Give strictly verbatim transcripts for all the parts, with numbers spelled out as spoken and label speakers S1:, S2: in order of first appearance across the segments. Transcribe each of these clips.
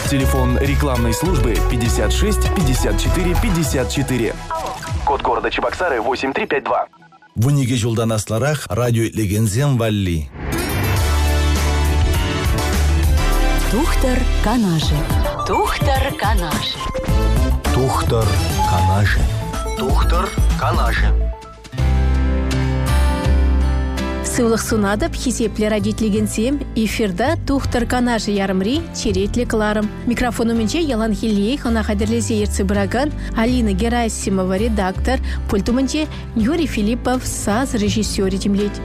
S1: Телефон рекламной службы пятьдесят шесть пятьдесят четыре пятьдесят четыре. Код города Чебоксары восемь три пять два.
S2: Вуниге жылдан асларах радио Легензем Валли.
S3: Тухтар Канаже. Тухтар Канаже.
S2: Тухтар Канаже.
S4: Тухтар Канаже.
S5: Сывлық сунадып, хисепле радиотлегенсем, эфирда Тухтар Канаже ярымри, черетле кларым. Микрофону менче Ялан Хилей, хана хадерлесе ерцы браган, Алина Герасимова, редактор, пульту менче Юрий Филиппов, саз режиссер темлеть.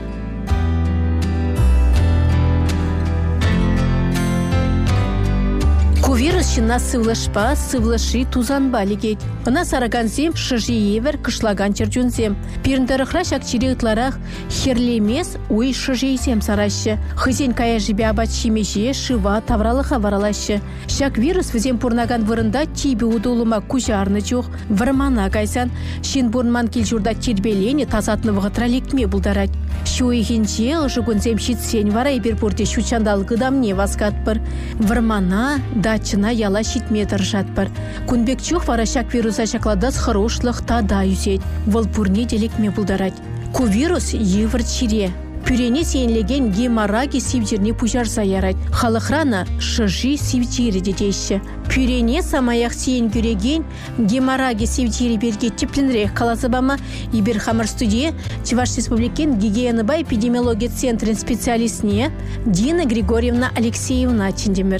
S5: Кувирус щина сывлашпа, сывлаши тузанба легеть. Она сараганзем шажиевер кышлаган черджунзем. Пирндарыхра шакчири ытларах херлемес уй шажиезем сараще. Хызен кая жибе абачимеже шива тавралыха варалаще. Шак вирус візем пурнаган вырында тибе удулыма кужарны чух. Вармана кайсан, шин бурнман килжурда тербелени тазатнывыға тралектме булдарать. Шуйгенче ожугунзем щитсен варай бір пурте шучандал гыдамне васкатпыр. Вармана датчына яла щитме тұржатпыр. Кунбек чух варашак вируса шакладас хорошлық тада юзет. Волпурне делекме булдарать. Ку вирус евр чире. Пюрене сенлеген геморраги сивдерне пужарса ярать. Халықрана шыжи сивдері детейші. Пюрене самаях сен гюреген геморраги сивдері берге тепленрек қаласыбама ибер хамар студия Чуваш республикен гигиенба эпидемиология центрин специалистне Дина Григорьевна Алексеевна Чендемир.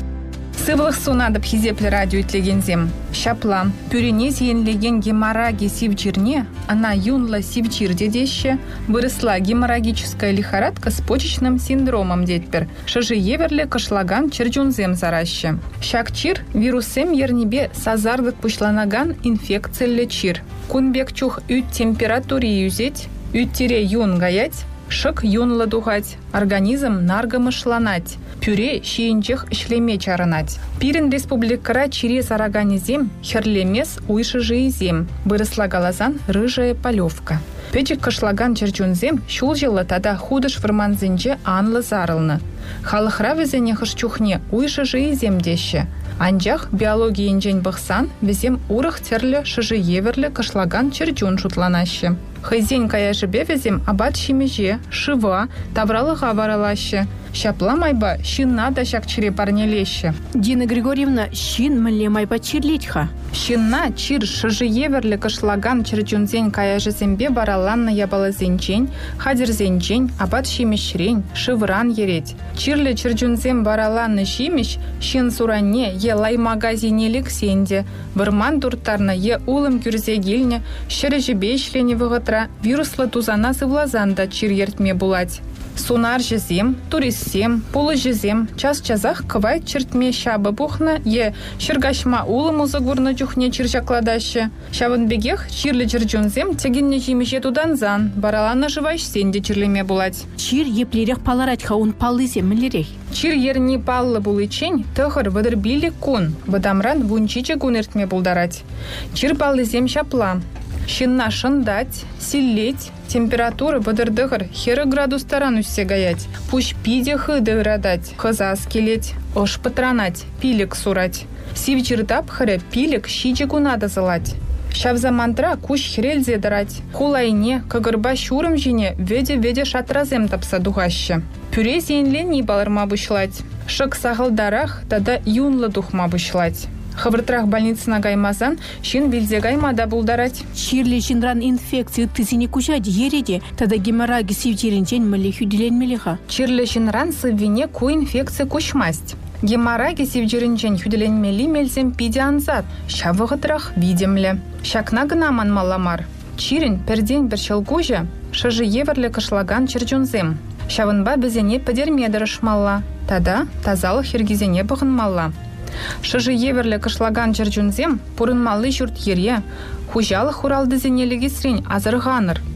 S6: Сывлық сунадып хизеплі радио итлегензем. Шапла, пюрене зейінлеген геморраги сивчирне, она юнла сивчир дедеще, выросла геморрагическая лихорадка с почечным синдромом детпер, шажи еверле кашлаган черджунзем зараще. Шакчир вирусем ернебе сазардык пушланаган инфекцияле чир. Кунбек чух ют температуре юзеть, ют тире юн гаять, шык юнла духать, организм наргамышланать. Пюре шиинчех шлеме чарынать. Пирин республикара через организм херлемес уйшы жиизем. Выросла галазан рыжая полевка. Печик кашлаган черчунзем шул жылы тада худыш вырманзинче анлы зарылны. Халықра візене хышчухне уйшы жиизем деші. Анжақ биология инжен бұқсан візем урық терлі шыжы еверлі кашлаган черчун шутланашы. Хызен кая жібе візем абат шимеже, шыва, тавралыға варалашы. Шапла майба щинна да шакчире парнелеще.
S5: Дина Григорьевна, щин мле майба чирлитха.
S6: Щинна чир шыжы еверлі кашлаган черчунзен кая жезембе бараланна ябалы зенчень, хадер зенчень, абат шимешрень, шывран ереть. Чирлі черчунзен бараланны шимеш, щин суранне е лай магазинелік сенде, вырман туртарна е улым кюрзе гильне, шыры жібе шлені вғытра, вируслы тузана сывлазанда чир ертме булать. Сунар жезем, туриссем, пулы жезем, час-чазах кывай чертме шабы бухна, е шыргашма улыму загурны чухне чирчакладаще. Шавын бегех чирлі чирчунзем тегенне жимеше туданзан, баралана жывайш сенде чирлеме булать.
S5: Чир еплерек паларать хаун палызем млерей.
S6: Чир ерни паллы булычень, тыхыр выдырбили кун, бадамран вунчиче кунертме булдарать. Чир палызем шапла. Щинна шындать, силлеть, температура выдырдығыр хері градустаран үссе гаять. Пуш пиде хыды радать, хыза скелеть, ош патранать, пилік сурать. Сивчирдап хыры пилік щиче кунада зылать. Шавза мантра куш хрельзе дарать. Хулайне, кагырба шурым жіне, веде-веде шатразем тапса духаще. Пюре зейнле не балырма бұшлать. Шык сағылдарах, тада юнлы духма бұшлать. Хавыртрах больницына гаймазан, шин вилзе гаймада булдарать.
S5: Чирле шинран инфекции тызине кушать ереде, тада геморраги сивчиринчен мле хюделен мелеха.
S6: Чирле шинран сыввине ку инфекция кушмасть. Геморраги сивчиринчен хюделен мели мельзем пиде анзат, шавығытрах видемле. Шакна гнаман маламар. Чирин пердень берчелгужа, шыжы еверле кашлаган черчунзем. Шавынба бізене падермедырыш малла, тада тазалы хергизене бұғын малла. Шыжы еверлі кышлаган черчунзем пурынмалы жұрт ере, хужалы хуралды зенелігі срень азырғаныр.